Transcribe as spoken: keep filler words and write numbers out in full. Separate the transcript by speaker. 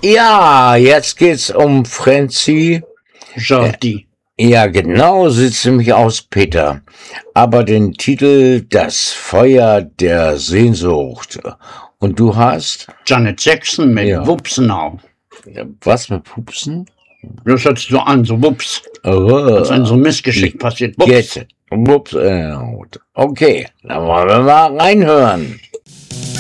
Speaker 1: Ja, jetzt geht's um Francie
Speaker 2: Jardy.
Speaker 1: Ja, genau, sieht's nämlich aus, Peter. Aber den Titel Das Feuer der Sehnsucht. Und du hast?
Speaker 2: Janet Jackson mit
Speaker 1: Ja.
Speaker 2: Wups Now.
Speaker 1: Was mit Pupsen?
Speaker 2: Das hört sich so an, so Wups.
Speaker 1: Oh,
Speaker 2: Als wenn so ein Missgeschick passiert. Wups.
Speaker 1: Get. Wups. Äh, okay, dann wollen wir mal reinhören.